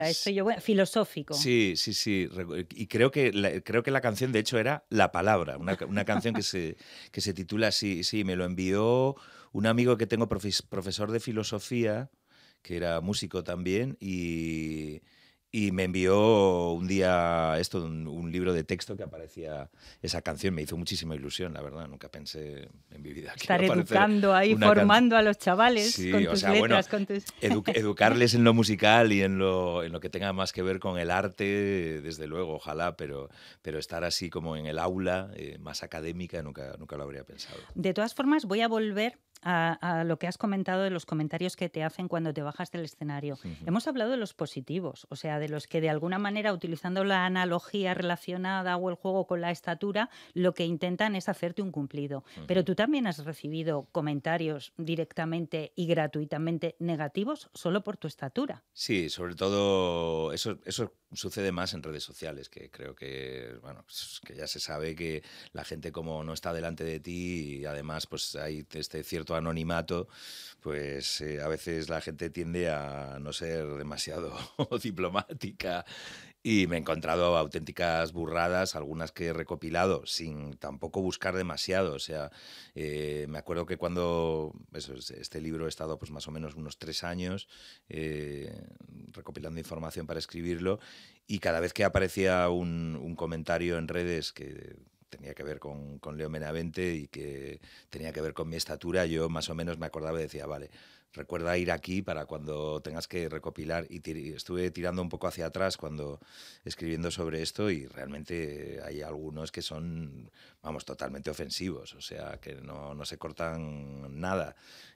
Estoy yo, bueno, filosófico. Sí, sí, sí. Y creo que la canción, de hecho, era La Palabra, una canción que se titula así. Sí, me lo envió un amigo que tengo, profesor de filosofía, que era músico también, y me envió un día esto, un libro de texto que aparecía esa canción. Me hizo muchísima ilusión, la verdad. Nunca pensé en mi vida que iba Estar a aparecer educando ahí, una canción. formando a los chavales Sí, con o tus sea, bueno, letras, con tus... educarles en lo musical y en lo que tenga más que ver con el arte, desde luego, ojalá, pero estar así como en el aula, más académica, nunca lo habría pensado. De todas formas, voy a volver a lo que has comentado de los comentarios que te hacen cuando te bajas del escenario. Ujú, Hemos hablado de los positivos, o sea, de los que de alguna manera, utilizando la analogía relacionada o el juego con la estatura, lo que intentan es hacerte un cumplido. Pero ujú. tú también has recibido comentarios directamente y gratuitamente negativos solo por tu estatura. Sí, sobre todo eso sucede más en redes sociales, que creo que, bueno, que ya se sabe que la gente como no está delante de ti y además pues hay este cierto anonimato, pues a veces la gente tiende a no ser demasiado diplomática. Y me he encontrado auténticas burradas, algunas que he recopilado sin tampoco buscar demasiado. O sea, me acuerdo que cuando este libro he estado pues más o menos unos 3 años eh, recopilando información para escribirlo, y cada vez que aparecía un comentario en redes que tenía que ver con Leo Benavente y que tenía que ver con mi estatura, yo más o menos me acordaba y decía, vale, recuerda ir aquí para cuando tengas que recopilar. Y estuve tirando un poco hacia atrás cuando escribiendo sobre esto, y realmente hay algunos que son, vamos, totalmente ofensivos, o sea, que no se cortan nada.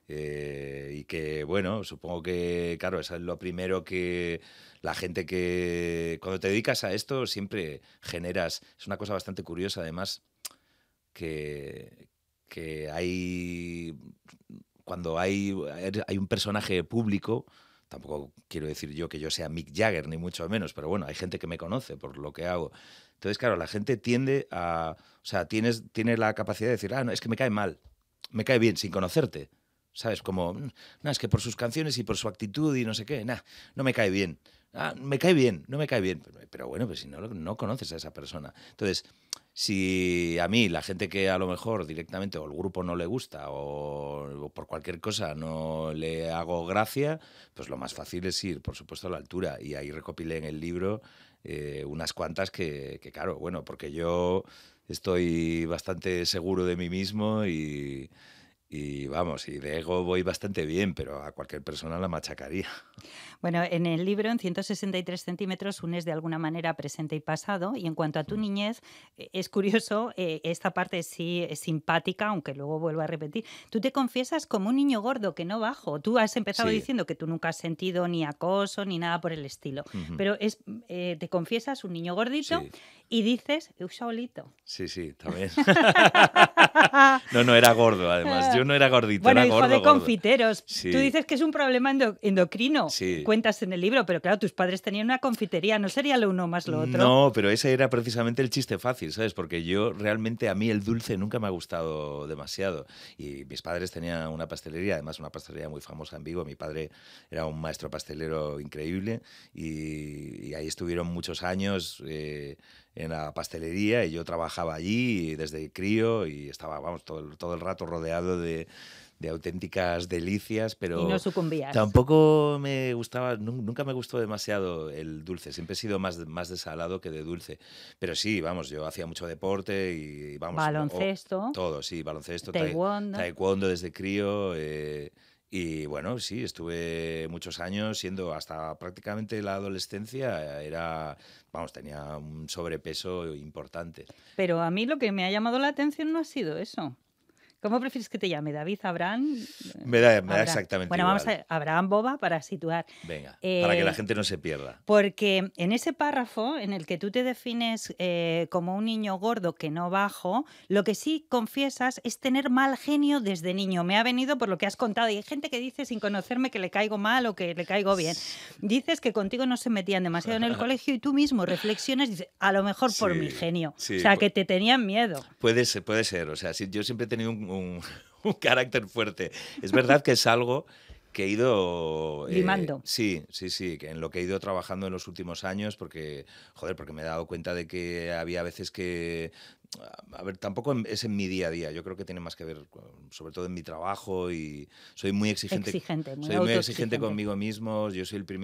Y que, bueno, supongo que, claro, eso es lo primero que la gente que, cuando te dedicas a esto, siempre generas, es una cosa bastante curiosa, además, que, que hay cuando hay un personaje público, tampoco quiero decir yo que yo sea Mick Jagger, ni mucho menos, pero bueno, hay gente que me conoce por lo que hago. Entonces, claro, la gente tiende a, o sea, tiene la capacidad de decir, no, es que me cae mal, me cae bien, sin conocerte. ¿Sabes? Como, no, es que por sus canciones y por su actitud y no sé qué, no me cae bien. Me cae bien, no me cae bien. Pero bueno, pues si no conoces a esa persona. Entonces, si a mí la gente que a lo mejor directamente o el grupo no le gusta o por cualquier cosa no le hago gracia, pues lo más fácil es ir, por supuesto, a la altura. Y ahí recopilé en el libro unas cuantas que, claro, bueno, porque yo estoy bastante seguro de mí mismo y vamos, y de ego voy bastante bien, pero a cualquier persona la machacaría. Bueno, en el libro, en 163 centímetros, unes de alguna manera presente y pasado. Y en cuanto a tu Mm. niñez, es curioso, esta parte sí es simpática, aunque luego vuelvo a repetir. Tú te confiesas como un niño gordo, que no bajo. Tú has empezado Sí. diciendo que tú nunca has sentido ni acoso ni nada por el estilo. Ujú. Pero te confiesas un niño gordito Sí. y dices, eu solito. Sí, sí, también. No era gordo, además. Yo no era gordito, Bueno, era hijo gordo, de gordo. confiteros, tú Sí, dices que es un problema endocrino, sí. cuentas en el libro, pero claro, tus padres tenían una confitería, ¿no sería lo uno más lo otro? No, pero ese era precisamente el chiste fácil, ¿sabes? Porque yo realmente, a mí el dulce nunca me ha gustado demasiado. Y mis padres tenían una pastelería, además una pastelería muy famosa en Vigo. Mi padre era un maestro pastelero increíble y ahí estuvieron muchos años en la pastelería, y yo trabajaba allí desde crío y estaba, vamos, todo el rato rodeado de auténticas delicias, Y no pero sucumbías. tampoco me gustaba, nunca me gustó demasiado el dulce. Siempre he sido más de salado que de dulce. Pero sí, vamos, yo hacía mucho deporte y vamos, Baloncesto, todo, sí, baloncesto, taekwondo. taekwondo desde crío. Y bueno, sí, estuve muchos años siendo, hasta prácticamente la adolescencia, vamos, tenía un sobrepeso importante. Pero a mí lo que me ha llamado la atención no ha sido eso. ¿Cómo prefieres que te llame? ¿David, Abraham? Me da Abraham. exactamente Bueno, vamos igual. a Abraham Boba para situar. Venga, para que la Eh, gente no se pierda. Porque en ese párrafo en el que tú te defines como un niño gordo que no bajo, lo que sí confiesas es tener mal genio desde niño. Me ha venido por lo que has contado. Y hay gente que dice sin conocerme que le caigo mal o que le caigo bien. Dices que contigo no se metían demasiado en el colegio y tú mismo reflexionas y dices, a lo mejor por mi Sí, genio. O sí, sea, que te tenían miedo. puede ser. O sea, sí, yo siempre he tenido un carácter fuerte. Es verdad que es algo que he ido, Limando. sí, sí, sí, que en lo que he ido trabajando en los últimos años, porque, joder, porque me he dado cuenta de que había veces que, a ver, tampoco es en mi día a día, yo creo que tiene más que ver, sobre todo en mi trabajo y soy muy exigente, Exigente, muy soy muy exigente autoexigente. conmigo mismo, yo soy el primero